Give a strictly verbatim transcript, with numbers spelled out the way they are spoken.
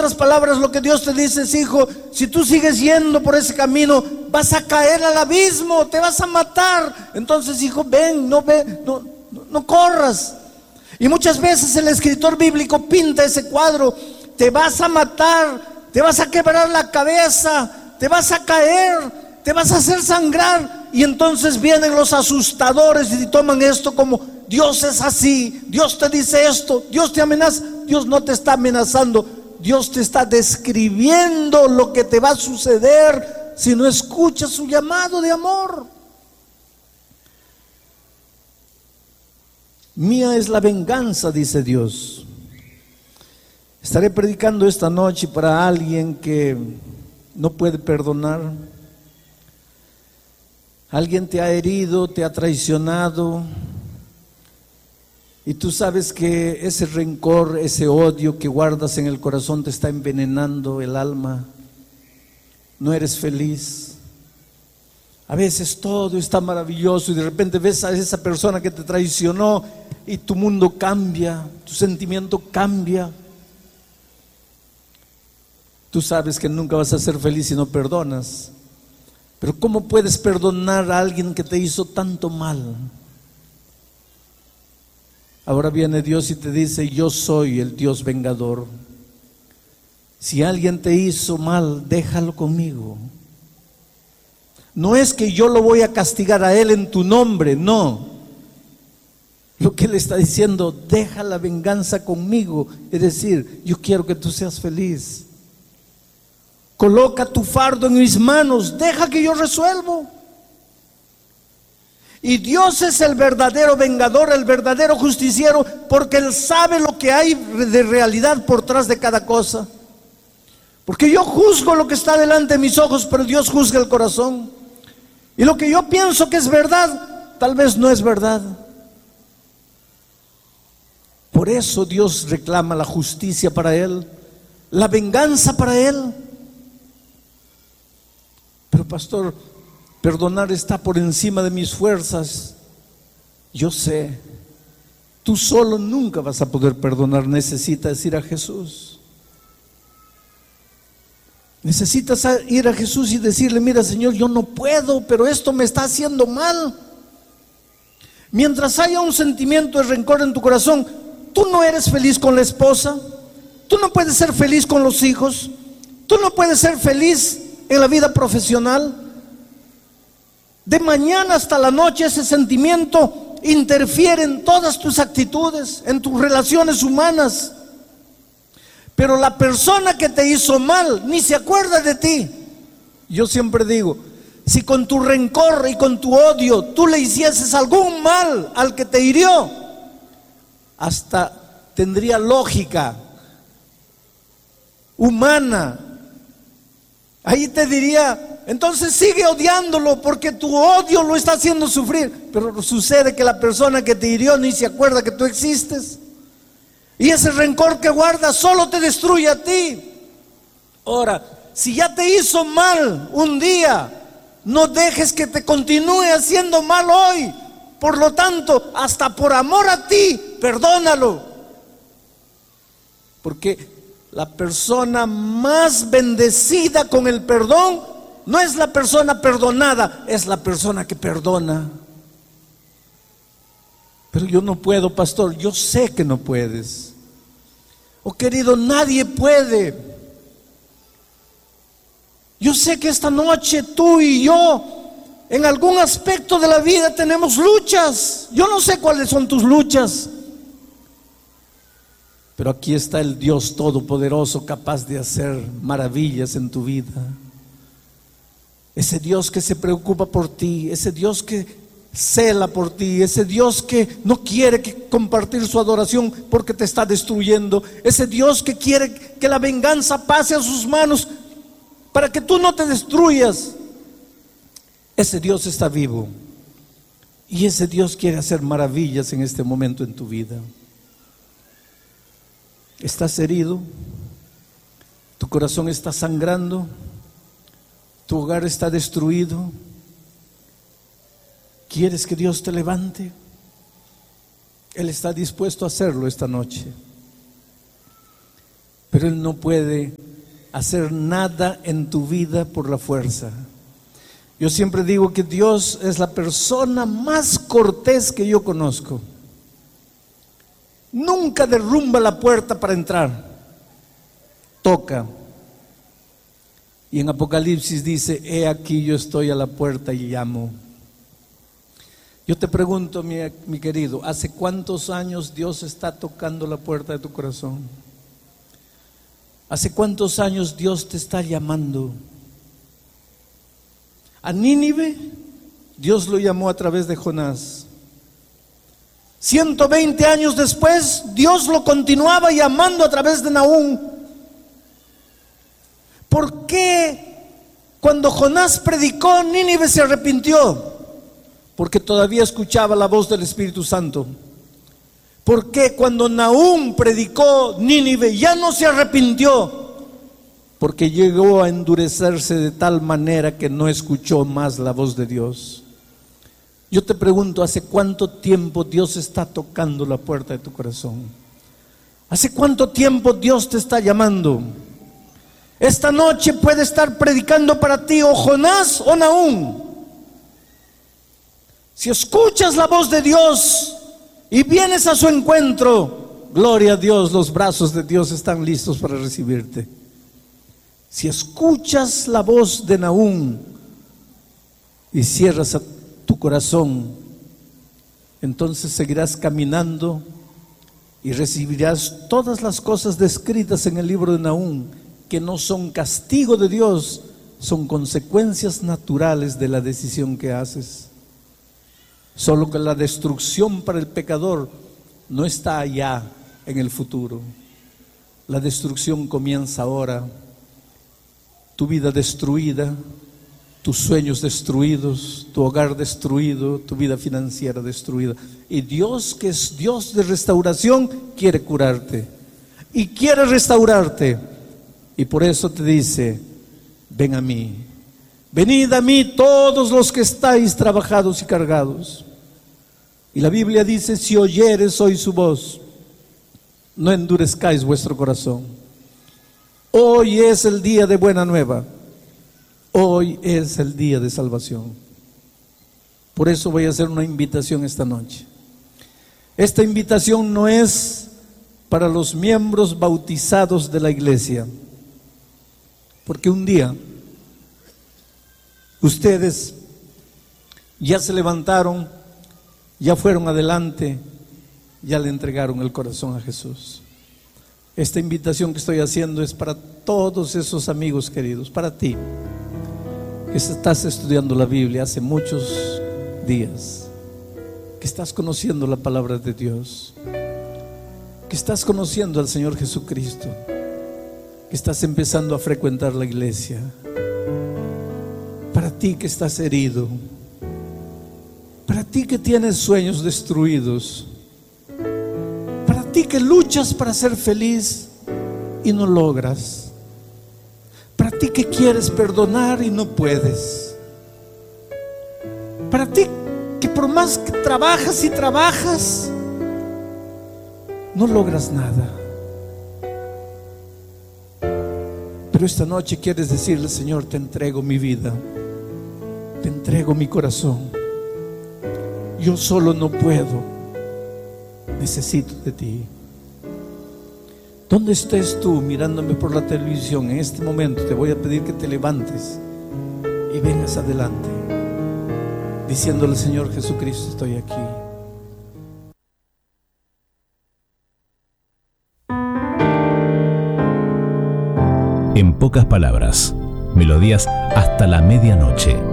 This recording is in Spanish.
otras palabras, lo que Dios te dice es: hijo, si tú sigues yendo por ese camino, vas a caer al abismo, te vas a matar. Entonces, hijo, ven, no ve, no, no, no corras. Y muchas veces el escritor bíblico pinta ese cuadro: te vas a matar, te vas a quebrar la cabeza, te vas a caer, te vas a hacer sangrar. Y entonces vienen los asustadores y toman esto como: Dios es así, Dios te dice esto, Dios te amenaza. Dios no te está amenazando, Dios te está describiendo lo que te va a suceder si no escuchas su llamado de amor. Mía es la venganza, dice Dios. Estaré predicando esta noche para alguien que no puede perdonar. Alguien te ha herido, te ha traicionado, y tú sabes que ese rencor, ese odio que guardas en el corazón te está envenenando el alma. No eres feliz. A veces todo está maravilloso y de repente ves a esa persona que te traicionó y tu mundo cambia, tu sentimiento cambia. Tú sabes que nunca vas a ser feliz si no perdonas. Pero ¿cómo puedes perdonar a alguien que te hizo tanto mal? Ahora viene Dios y te dice: yo soy el Dios vengador. Si alguien te hizo mal, déjalo conmigo. No es que yo lo voy a castigar a él en tu nombre, no. Lo que él está diciendo: deja la venganza conmigo. Es decir, yo quiero que tú seas feliz. Coloca tu fardo en mis manos, deja que yo resuelvo. Y Dios es el verdadero vengador, el verdadero justiciero, porque Él sabe lo que hay de realidad por detrás de cada cosa. Porque yo juzgo lo que está delante de mis ojos, pero Dios juzga el corazón. Y lo que yo pienso que es verdad, tal vez no es verdad. Por eso Dios reclama la justicia para Él, la venganza para Él. Pero pastor, perdonar está por encima de mis fuerzas. Yo sé, tú solo nunca vas a poder perdonar. Necesitas ir a Jesús. Necesitas ir a Jesús y decirle: mira, Señor, yo no puedo, pero esto me está haciendo mal. Mientras haya un sentimiento de rencor en tu corazón, tú no eres feliz con la esposa, tú no puedes ser feliz con los hijos, tú no puedes ser feliz en la vida profesional. De mañana hasta la noche ese sentimiento interfiere en todas tus actitudes, en tus relaciones humanas. Pero la persona que te hizo mal ni se acuerda de ti. Yo siempre digo: si con tu rencor y con tu odio tú le hicieses algún mal al que te hirió, hasta tendría lógica humana. Ahí te diría: entonces sigue odiándolo, porque tu odio lo está haciendo sufrir. Pero sucede que la persona que te hirió ni se acuerda que tú existes. Y ese rencor que guardas solo te destruye a ti. Ahora, si ya te hizo mal un día, no dejes que te continúe haciendo mal hoy. Por lo tanto, hasta por amor a ti, perdónalo. Porque la persona más bendecida con el perdón no es la persona perdonada, es la persona que perdona. Pero yo no puedo, pastor. Yo sé que no puedes. Oh, querido, nadie puede. Yo sé que esta noche tú y yo en algún aspecto de la vida tenemos luchas. Yo no sé cuáles son tus luchas, pero aquí está el Dios Todopoderoso, capaz de hacer maravillas en tu vida. Ese Dios que se preocupa por ti, ese Dios que cela por ti, ese Dios que no quiere que compartir su adoración porque te está destruyendo, ese Dios que quiere que la venganza pase a sus manos para que tú no te destruyas. Ese Dios está vivo y ese Dios quiere hacer maravillas en este momento en tu vida. ¿Estás herido? ¿Tu corazón está sangrando? ¿Tu hogar está destruido? ¿Quieres que Dios te levante? Él está dispuesto a hacerlo esta noche. pero Él no puede hacer nada en tu vida por la fuerza. Yo siempre digo que Dios es la persona más cortés que yo conozco. Nunca derrumba la puerta para entrar, toca. Y en Apocalipsis dice: he aquí yo estoy a la puerta y llamo. Yo te pregunto, mi, mi querido, ¿hace cuántos años Dios está tocando la puerta de tu corazón? ¿Hace cuántos años Dios te está llamando? A Nínive, Dios lo llamó a través de Jonás. ciento veinte años después, Dios lo continuaba llamando a través de Nahum. ¿Por qué cuando Jonás predicó, Nínive se arrepintió? Porque todavía escuchaba la voz del Espíritu Santo. ¿Por qué cuando Nahum predicó, Nínive ya no se arrepintió? Porque llegó a endurecerse de tal manera que no escuchó más la voz de Dios. Yo te pregunto, ¿hace cuánto tiempo Dios está tocando la puerta de tu corazón? ¿Hace cuánto tiempo Dios te está llamando? Esta noche puede estar predicando para ti o Jonás o Nahum. Si escuchas la voz de Dios y vienes a su encuentro, gloria a Dios, los brazos de Dios están listos para recibirte. Si escuchas la voz de Nahum y cierras a tu corazón, entonces seguirás caminando y recibirás todas las cosas descritas en el libro de Nahum, que no son castigo de Dios, son consecuencias naturales de la decisión que haces. Solo que la destrucción para el pecador no está allá en el futuro. La destrucción comienza ahora. Tu vida destruida, tus sueños destruidos, tu hogar destruido, tu vida financiera destruida. Y Dios, que es Dios de restauración, quiere curarte y quiere restaurarte. Y por eso te dice: ven a mí, venid a mí todos los que estáis trabajados y cargados. Y la Biblia dice: si oyeres hoy su voz, no endurezcáis vuestro corazón. Hoy es el día de buena nueva. Hoy es el día de salvación. Por eso voy a hacer una invitación esta noche. Esta invitación no es para los miembros bautizados de la iglesia, porque un día ustedes ya se levantaron, ya fueron adelante, ya le entregaron el corazón a Jesús. Esta invitación que estoy haciendo es para todos esos amigos queridos, para ti que estás estudiando la Biblia hace muchos días, que estás conociendo la palabra de Dios, que estás conociendo al Señor Jesucristo, que estás empezando a frecuentar la iglesia. Para ti que estás herido, para ti que tienes sueños destruidos, para ti que luchas para ser feliz y no logras, para ti que quieres perdonar y no puedes, para ti que por más que trabajas y trabajas, no logras nada. Pero esta noche quieres decirle: Señor, te entrego mi vida, te entrego mi corazón. Yo solo no puedo, necesito de ti. Donde estés tú mirándome por la televisión en este momento, te voy a pedir que te levantes y vengas adelante, diciéndole: Señor Jesucristo, estoy aquí. En pocas palabras, melodías hasta la medianoche.